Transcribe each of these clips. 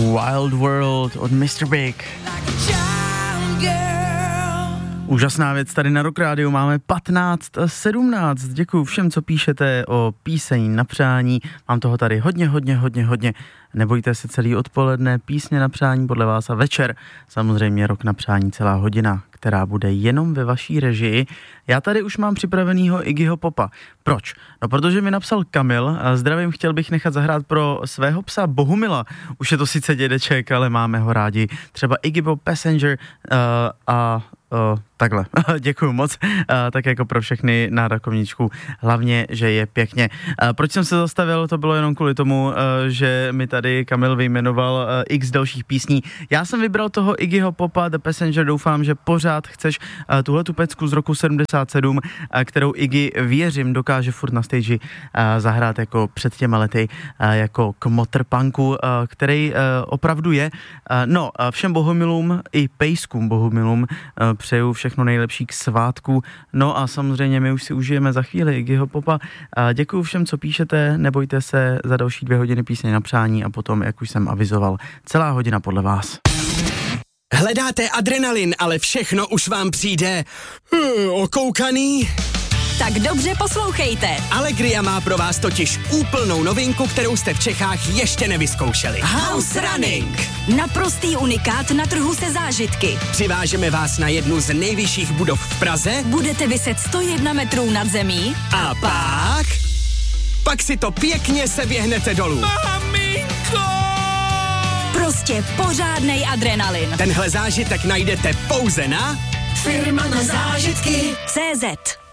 Wild World od Mr. Big. Úžasná věc tady na Rock Rádiu, máme 15:17. Děkuju všem, co píšete o píseň na přání. Mám toho tady hodně. Nebojte se, celý odpoledne písně na přání podle vás a večer samozřejmě Rock na přání celá hodina, která bude jenom ve vaší režii. Já tady už mám připravenýho Iggyho Popa. Proč? No, protože mi napsal Kamil, zdravím, chtěl bych nechat zahrát pro svého psa Bohumila. Už je to sice dědeček, ale máme ho rádi. Třeba Iggy Pop, Passenger takhle. Děkuju moc. Tak jako pro všechny na rakovničku. Hlavně, že je pěkně. Proč jsem se zastavil? To bylo jenom kvůli tomu, že mi tady Kamil vyjmenoval x dalších písní. Já jsem vybral toho Iggyho Popa, The Passenger. Doufám, že pořád chceš tuhletu pecku z roku 77, kterou Iggy, věřím, dokáže furt na stage zahrát jako před těma lety, jako kmotr punku, který opravdu je. No, všem Bohumilům i pejskům Bohumilům přeju všechno nejlepší k svátku. No a samozřejmě my už si užijeme za chvíli Iggyho Popa. Děkuju všem, co píšete, nebojte se, za další 2 hodiny písně na přání a potom, jak už jsem avizoval, celá hodina podle vás. Hledáte adrenalin, ale všechno už vám přijde okoukaný? Tak dobře poslouchejte. Allegria má pro vás totiž úplnou novinku, kterou jste v Čechách ještě nevyzkoušeli. House Running. Naprostý unikát na trhu se zážitky. Přivážeme vás na jednu z nejvyšších budov v Praze. Budete viset 101 metrů nad zemí. A pak si to pěkně seběhnete dolů. Maminko! Prostě pořádnej adrenalin. Tenhle zážitek najdete pouze na Firma na zážitky CZ.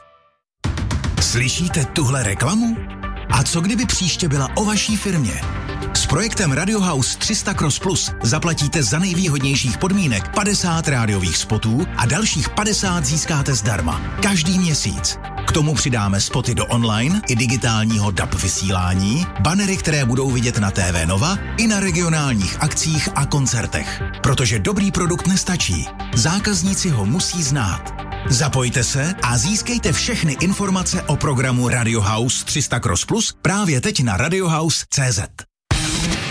Slyšíte tuhle reklamu? A co kdyby příště byla o vaší firmě? S projektem Radio House 300 Cross Plus zaplatíte za nejvýhodnějších podmínek 50 rádiových spotů a dalších 50 získáte zdarma. Každý měsíc. K tomu přidáme spoty do online i digitálního DAB vysílání, banery, které budou vidět na TV Nova i na regionálních akcích a koncertech. Protože dobrý produkt nestačí. Zákazníci ho musí znát. Zapojte se a získejte všechny informace o programu Radio House 300 Cross Plus právě teď na radiohouse.cz.